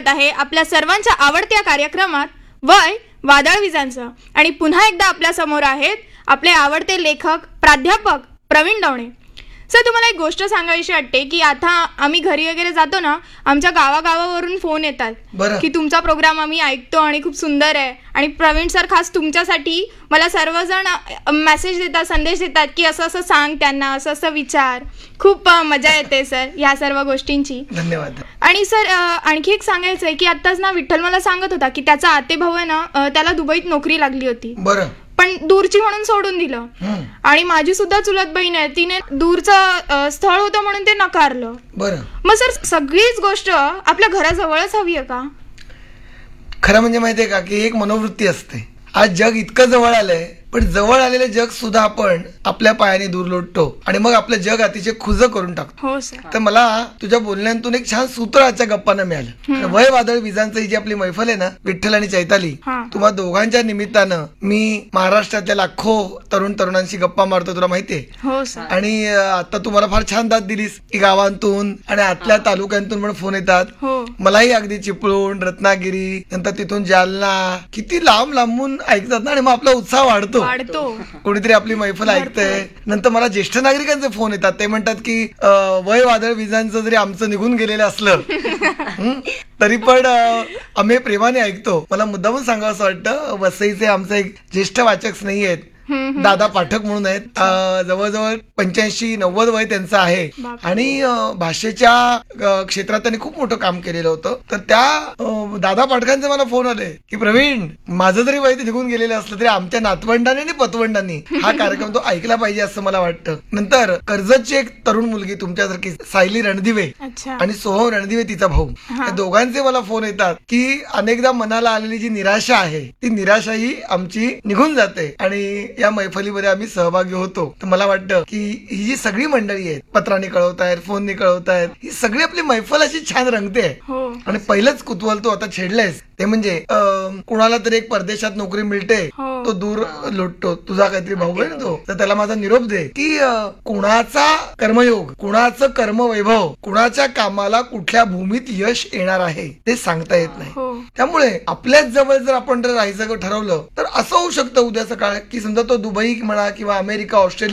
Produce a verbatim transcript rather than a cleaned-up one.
स्वागत आहे आपल्या सर्वांच्या आवडत्या कार्यक्रमात वय वादळ विजांचं. आणि पुन्हा एकदा आपल्या समोर आहेत आपले आवडते लेखक प्राध्यापक प्रवीण दवणे. सर, तुम्हाला एक गोष्ट सांगायची वाटते की आता आम्ही घरी वगैरे जातो ना, आमच्या गावागावावरून फोन येतात की तुमचा प्रोग्राम आम्ही ऐकतो आणि खूप सुंदर आहे. आणि प्रवीण सर खास तुमच्यासाठी मला सर्वजण मेसेज देतात, संदेश देतात की असं असं सांग त्यांना, असं असं विचार. खूप मजा येते सर ह्या सर्व गोष्टींची. धन्यवाद. आणि सर आणखी एक सांगायचं आहे की आत्ताच ना विठ्ठल मला सांगत होता की त्याचा आते भाऊ आहे ना, त्याला दुबईत नोकरी लागली होती. बरं. पण दूरची म्हणून सोडून दिलं. आणि माझी सुद्धा चुलत बहीण आहे, तिने दूरचं स्थळ होतं म्हणून ते नकारलं. बरं. मग सर सगळीच गोष्ट आपल्या घराजवळच हवी आहे का? खरं म्हणजे माहितीये का की एक मनोवृत्ती असते. आज जग इतकं जवळ आलंय, पण जवळ आलेले जग सुद्धा आपण आपल्या पायाने दूर लोटतो आणि मग आपलं जग अतिशय खुजं करून टाकतो. हो सर. तर मला तुझ्या बोलण्यातून एक छान सूत्र आजच्या गप्पांना मिळालं. वय वादळ विजांचं ही जी आपली मैफल आहे ना, विठ्ठल आणि चैताली, तुम्हा दोघांच्या निमित्तानं मी महाराष्ट्रातल्या लाखो तरुण तरुणांशी गप्पा मारतो, तुला माहितीये. हो सर. आणि आता तुम्हाला फार छान दाद दिलीस की गावांतून आणि आतल्या तालुक्यांतून पण फोन येतात. हो. मलाही अगदी चिपळूण, रत्नागिरी, नंतर तिथून जालना, किती लांब लांबून ऐकतात ना, आणि मग आपला उत्साह वाढतो. वाढतो. कोणीतरी आपली मैफल ऐकतंय. नंतर मला ज्येष्ठ नागरिकांचे फोन येतात. ते म्हणतात की वय वादळ विजांचं जरी आमचं निघून गेलेलं असलं तरी पण आम्ही प्रेमाने ऐकतो. मला मुद्दामून सांगावं असं वाटतं, वसईचे आमचे एक ज्येष्ठ वाचक स्नेही आहेत, दादा पाठक म्हणून आहेत. जवळजवळ पंच्याऐंशी नव्वद वय त्यांचं आहे आणि भाषेच्या क्षेत्रात त्यांनी खूप मोठं काम केलेलं होतं. तर त्या दादा पाठकांचे मला फोन आले की प्रवीण, माझं जरी वय निघून गेलेलं असलं तरी आमच्या नातवंडांनी आणि पतवंडांनी हा कार्यक्रम तो ऐकला पाहिजे असं मला वाटतं. नंतर कर्जतची एक तरुण मुलगी तुमच्यासारखी सायली रणदिवे आणि सोहम रणदिवे तिचा भाऊ, या दोघांचे मला फोन येतात की अनेकदा मनाला आलेली जी निराशा आहे ती निराशाही आमची निघून जाते आणि या मैफलीमध्ये आम्ही सहभागी होतो. तर मला वाटतं की ही जी सगळी मंडळी आहेत, पत्रांनी कळवतायत, फोननी कळवतायत, ही सगळी आपली मैफल अशी छान रंगते. आणि पहिलंच कुतूहल तू आता छेडलंयस ते म्हणजे कुणाला तरी एक परदेशात नोकरी मिळते, तो दूर लोटतो. तुझा काहीतरी भाऊ आहे ना तो, तर त्याला माझा निरोप दे की कुणाचा कर्मयोग, कुणाचं कर्मवैभव, कुणाच्या कामाला कुठल्या भूमीत यश येणार आहे ते सांगता येत नाही. त्यामुळे आपल्याच जवळ जर आपण जर राहायचं ठरवलं तर असं होऊ शकतं उद्या सकाळ की समजा तो दुबई म्हणा किंवा अमेरिका, ऑस्ट्रेलिया